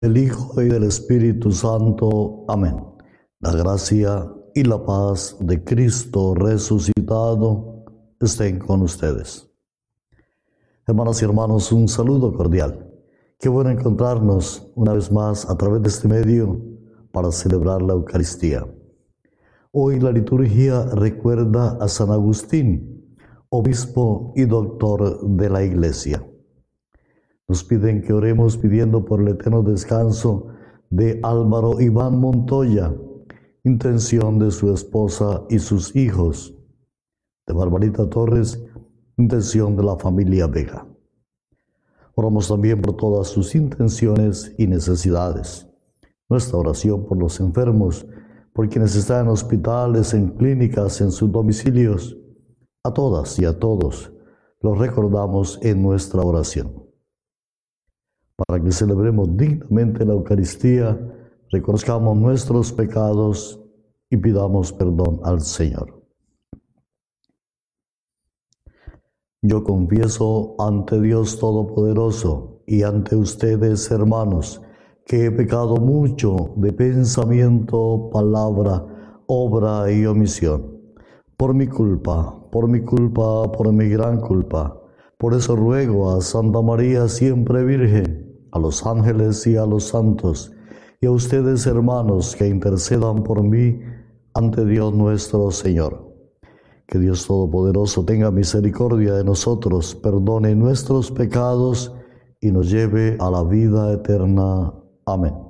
del Hijo y del Espíritu Santo. Amén. La gracia y la paz de Cristo resucitado estén con ustedes. Hermanas y hermanos, un saludo cordial. Qué bueno encontrarnos una vez más a través de este medio para celebrar la Eucaristía. Hoy la liturgia recuerda a San Agustín, obispo y doctor de la Iglesia. Nos piden que oremos pidiendo por el eterno descanso de Álvaro Iván Montoya, intención de su esposa y sus hijos, de Barbarita Torres, intención de la familia Vega. Oramos también por todas sus intenciones y necesidades. Nuestra oración por los enfermos, por quienes están en hospitales, en clínicas, en sus domicilios. A todas y a todos los recordamos en nuestra oración. Para que celebremos dignamente la Eucaristía, reconozcamos nuestros pecados y pidamos perdón al Señor. Yo confieso ante Dios Todopoderoso y ante ustedes, hermanos, que he pecado mucho de pensamiento, palabra, obra y omisión. Por mi culpa, por mi gran culpa. Por eso ruego a Santa María siempre Virgen, a los ángeles y a los santos, y a ustedes, hermanos, que intercedan por mí ante Dios nuestro Señor. Que Dios Todopoderoso tenga misericordia de nosotros, perdone nuestros pecados y nos lleve a la vida eterna. Amén.